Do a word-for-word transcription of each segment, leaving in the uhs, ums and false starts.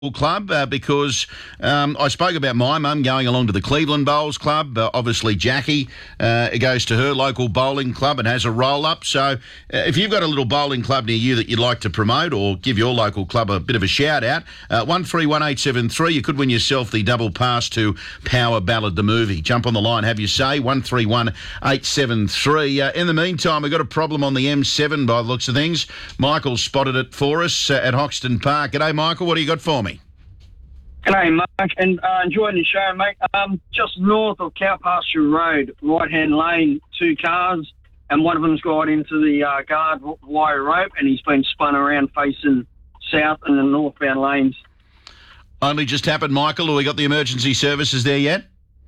Club uh, because um, I spoke about my mum going along to the Cleveland Bowls Club. Uh, obviously, Jackie uh, goes to her local bowling club and has a roll-up. So uh, if you've got a little bowling club near you that you'd like to promote or give your local club a bit of a shout-out, uh, one three one eight seven three, you could win yourself the double pass to Power Ballad the Movie. Jump on the line, have your say, one three one eight seven three. Uh, in the meantime, we've got a problem on the M seven by the looks of things. Michael spotted it for us uh, at Hoxton Park. G'day, Michael. What do you got for me? G'day, Mark, and uh, enjoying the show, mate. Um, just north of Cow Pasture Road, right-hand lane, two cars, and one of them's got into the uh, guard wire rope, and he's been spun around facing south in the northbound lanes. Only just happened, Michael, or we got the emergency services there yet?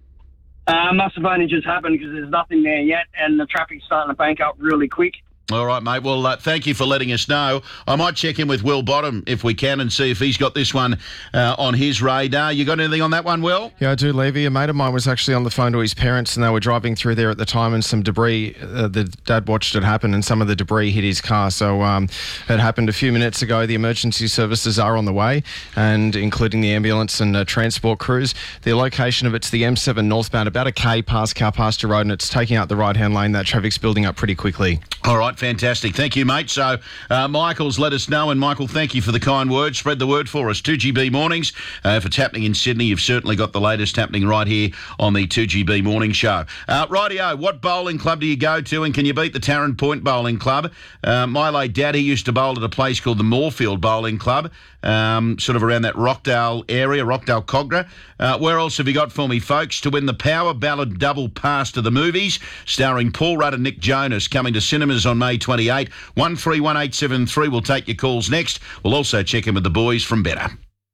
Uh, must have only just happened because there's nothing there yet, and the traffic's starting to bank up really quick. All right, mate. Well, uh, thank you for letting us know. I might check in with Will Bottom if we can and see if he's got this one uh, on his radar. You got anything on that one, Will? Yeah, I do, Levy. A mate of mine was actually on the phone to his parents and they were driving through there at the time and some debris, uh, the dad watched it happen and some of the debris hit his car. So um, it happened a few minutes ago. The emergency services are on the way and including the ambulance and uh, transport crews. The location of it's the M seven northbound, about a K past Cow Pasture Road, and it's taking out the right-hand lane. That traffic's building up pretty quickly. All right, fantastic. Thank you, mate. So, uh, Michael's let us know, and Michael, thank you for the kind words. Spread the word for us. two G B Mornings. Uh, if it's happening in Sydney, you've certainly got the latest happening right here on the two G B Morning Show. Uh, rightio, what bowling club do you go to, and can you beat the Tarrant Point Bowling Club? Uh, my late daddy used to bowl at a place called the Moorfield Bowling Club, um, sort of around that Rockdale area, Rockdale Cogra. Uh, where else have you got for me, folks, to win the Power Ballad double pass to the movies, starring Paul Rudd and Nick Jonas, coming to cinemas on May twenty-eighth. one three one eight seven three. We'll take your calls next. We'll also check in with the boys from Better.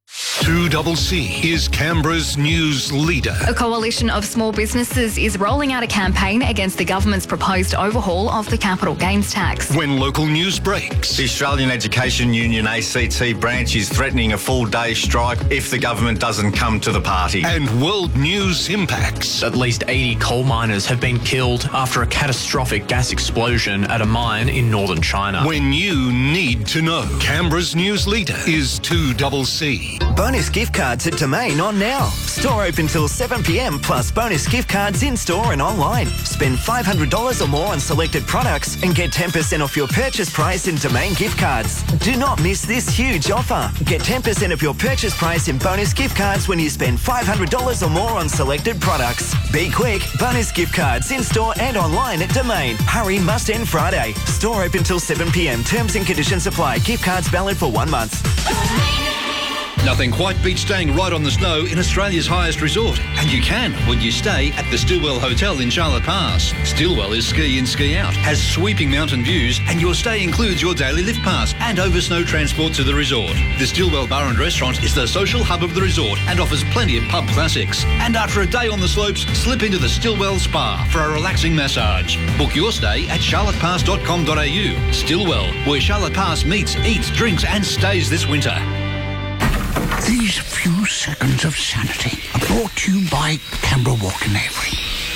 two C C is Canberra's news leader. A coalition of small businesses is rolling out a campaign against the government's proposed overhaul of the capital gains tax. When local news breaks. The Australian Education Union A C T branch is threatening a full-day strike if the government doesn't come to the party. And world news impacts. At least eighty coal miners have been killed after a catastrophic gas explosion at a mine in northern China. When you need to know. Canberra's news leader is two C C. Bonus gift cards at Domain on now. Store open till seven p m plus bonus gift cards in-store and online. Spend five hundred dollars or more on selected products and get ten percent off your purchase price in Domain gift cards. Do not miss this huge offer. Get ten percent of your purchase price in bonus gift cards when you spend five hundred dollars or more on selected products. Be quick. Bonus gift cards in-store and online at Domain. Hurry, must end Friday. Store open till seven p m. Terms and conditions apply. Gift cards valid for one month. Nothing quite beats staying right on the snow in Australia's highest resort. And you can when you stay at the Stillwell Hotel in Charlotte Pass. Stillwell is ski in, ski out, has sweeping mountain views, and your stay includes your daily lift pass and over snow transport to the resort. The Stillwell Bar and Restaurant is the social hub of the resort and offers plenty of pub classics. And after a day on the slopes, slip into the Stillwell Spa for a relaxing massage. Book your stay at charlotte pass dot com dot a u. Stillwell, where Charlotte Pass meets, eats, drinks and stays this winter. These few seconds of sanity are brought to you by Canberra Walk and Avery.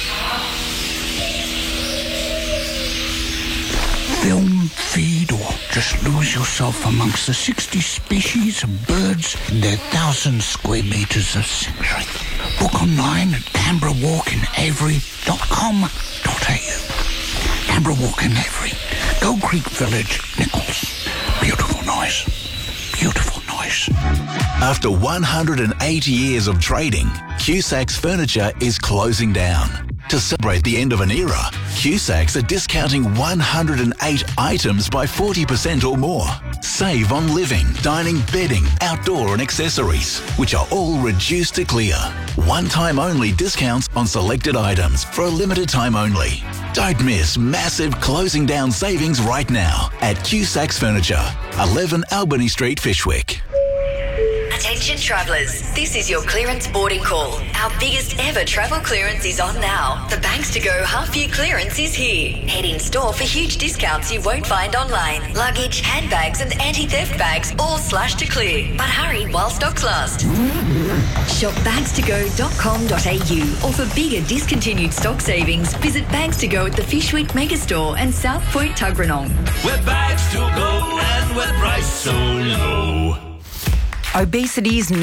Film, feed, or just lose yourself amongst the sixty species of birds in their thousand square metres of sanctuary. Book online at canberra walk and avery dot com dot a u. Canberra Walk and Avery, Gold Creek Village, Nichols. Beautiful noise. Beautiful noise. After one hundred eighty years of trading, Cusacks Furniture is closing down. To celebrate the end of an era, Cusacks are discounting one hundred eight items by forty percent or more. Save on living, dining, bedding, outdoor and accessories, which are all reduced to clear. One-time only discounts on selected items for a limited time only. Don't miss massive closing down savings right now at Cusacks Furniture, eleven Albany Street, Fishwick. Attention travellers, this is your clearance boarding call. Our biggest ever travel clearance is on now. The Banks to Go half year clearance is here. Head in store for huge discounts you won't find online. Luggage, handbags and anti-theft bags all slashed to clear. But hurry while stocks last. Shop bags to go dot com dot a u or for bigger discontinued stock savings, visit Bags to Go at the Fishwick Megastore and South Point Tuggeranong. Where bags to go and where price so low. Obesity is